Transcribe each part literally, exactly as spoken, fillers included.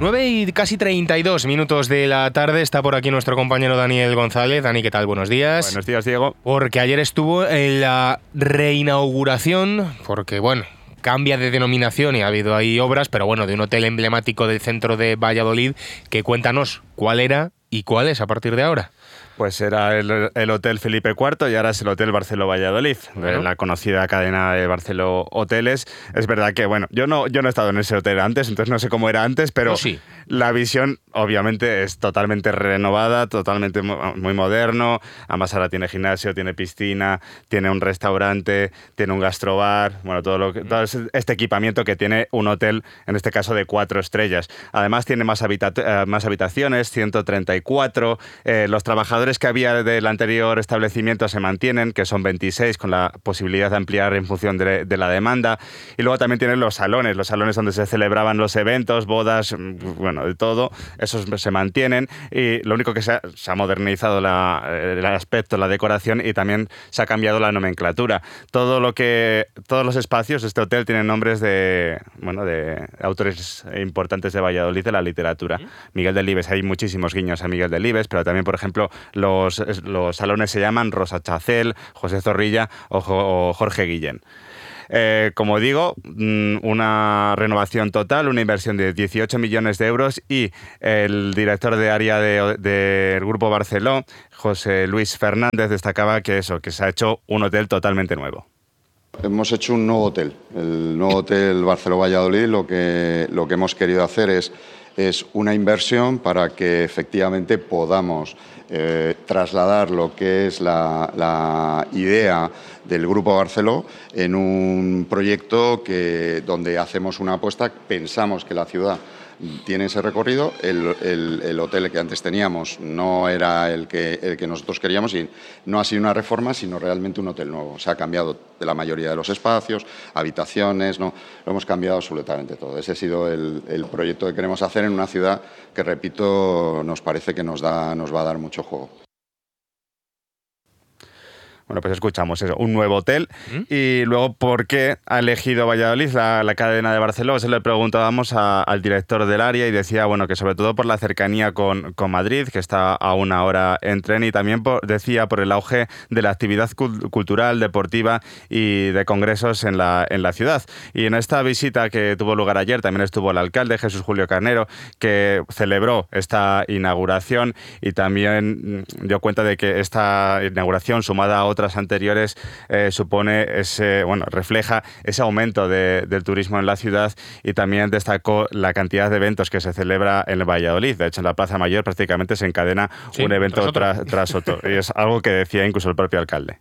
nueve y casi treinta y dos minutos de la tarde. Está por aquí nuestro compañero Daniel González. Dani, ¿qué tal? Buenos días. Buenos días, Diego. Porque ayer estuvo en la reinauguración, porque bueno, cambia de denominación y ha habido ahí obras, pero bueno, de un hotel emblemático del centro de Valladolid, que cuéntanos cuál era y cuál es a partir de ahora. Pues era el, el Hotel Felipe cuarto y ahora es el Hotel Barceló Valladolid, bueno. La conocida cadena de Barceló Hoteles. Es verdad que, bueno, yo no, yo no he estado en ese hotel antes, entonces no sé cómo era antes, pero no, sí. La visión obviamente es totalmente renovada, totalmente muy moderno. Además ahora tiene gimnasio, tiene piscina, tiene un restaurante, tiene un gastrobar, bueno, todo, lo que, todo este equipamiento que tiene un hotel, en este caso de cuatro estrellas. Además tiene más, habita- más habitaciones, ciento treinta y cuatro. Eh, los trabajadores que había del anterior establecimiento se mantienen, que son veintiséis, con la posibilidad de ampliar en función de, de la demanda. Y luego también tienen los salones, los salones donde se celebraban los eventos, bodas, bueno, de todo. Esos se mantienen y lo único que se ha, se ha modernizado la, el aspecto, la decoración, y también se ha cambiado la nomenclatura. Todo lo que, todos los espacios de este hotel tienen nombres de, bueno, de autores importantes de Valladolid, de la literatura. Miguel Delibes, hay muchísimos guiños a Miguel Delibes, pero también, por ejemplo, Los, los salones se llaman Rosa Chacel, José Zorrilla o, o Jorge Guillén. Eh, como digo, una renovación total, una inversión de dieciocho millones de euros, y el director de área del de, de Grupo Barceló, José Luis Fernández, destacaba que eso, que se ha hecho un hotel totalmente nuevo. Hemos hecho un nuevo hotel, el nuevo Hotel Barceló Valladolid. Lo que, lo que hemos querido hacer es, es una inversión para que efectivamente podamos eh, trasladar lo que es la, la idea del Grupo Barceló en un proyecto que, donde hacemos una apuesta. Pensamos que la ciudad tiene ese recorrido. El, el, el hotel que antes teníamos no era el que, el que nosotros queríamos, y no ha sido una reforma, sino realmente un hotel nuevo. Se ha cambiado de la mayoría de los espacios, habitaciones, no, lo hemos cambiado absolutamente todo. Ese ha sido el, el proyecto que queremos hacer en una ciudad que, repito, nos parece que nos, da, nos va a dar mucho juego. Bueno, pues escuchamos eso, un nuevo hotel. ¿Mm? Y luego, ¿por qué ha elegido Valladolid, la, la cadena de Barceló? Se le preguntábamos a, al director del área y decía, bueno, que sobre todo por la cercanía con, con Madrid, que está a una hora en tren, y también por, decía por el auge de la actividad cultural, deportiva y de congresos en la, en la ciudad. Y en esta visita que tuvo lugar ayer también estuvo el alcalde, Jesús Julio Carnero, que celebró esta inauguración y también dio cuenta de que esta inauguración, sumada a otras anteriores, eh, supone ese, bueno, refleja ese aumento de, del turismo en la ciudad, y también destacó la cantidad de eventos que se celebra en Valladolid. De hecho, en la Plaza Mayor prácticamente se encadena sí, un evento tras otro. Tras, tras otro. Y es algo que decía incluso el propio alcalde.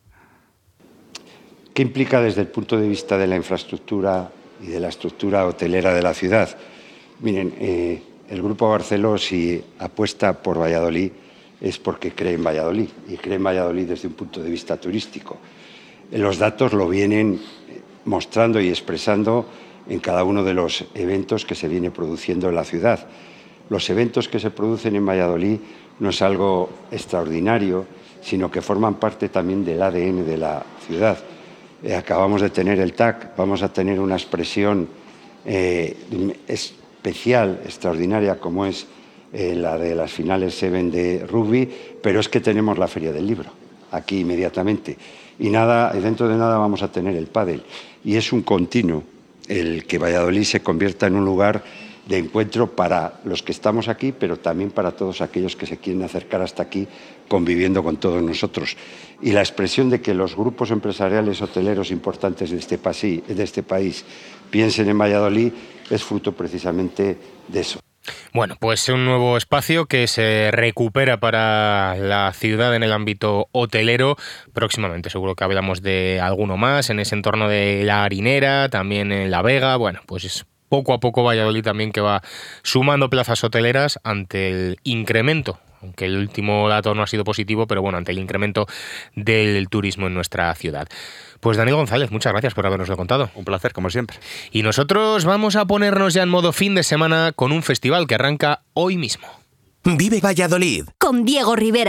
¿Qué implica desde el punto de vista de la infraestructura y de la estructura hotelera de la ciudad? Miren, eh, el Grupo Barceló, si apuesta por Valladolid, es porque cree en Valladolid, y cree en Valladolid desde un punto de vista turístico. Los datos lo vienen mostrando y expresando en cada uno de los eventos que se viene produciendo en la ciudad. Los eventos que se producen en Valladolid no es algo extraordinario, sino que forman parte también del A D N de la ciudad. Eh, acabamos de tener el T A C, vamos a tener una expresión eh, especial, extraordinaria, como es Eh, la de las finales Seven de rugby, pero es que tenemos la Feria del Libro aquí inmediatamente, y nada, dentro de nada vamos a tener el pádel, y es un continuo el que Valladolid se convierta en un lugar de encuentro para los que estamos aquí, pero también para todos aquellos que se quieren acercar hasta aquí conviviendo con todos nosotros. Y la expresión de que los grupos empresariales hoteleros importantes de este, país, de este país piensen en Valladolid es fruto precisamente de eso. Bueno, pues un nuevo espacio que se recupera para la ciudad en el ámbito hotelero. Próximamente seguro que hablamos de alguno más en ese entorno de La Harinera, también en La Vega. Bueno, pues es poco a poco Valladolid también que va sumando plazas hoteleras ante el incremento, aunque el último dato no ha sido positivo, pero bueno, ante el incremento del turismo en nuestra ciudad. Pues Daniel González, muchas gracias por habernoslo contado. Un placer, como siempre. Y nosotros vamos a ponernos ya en modo fin de semana con un festival que arranca hoy mismo. Vive Valladolid con Diego Rivera.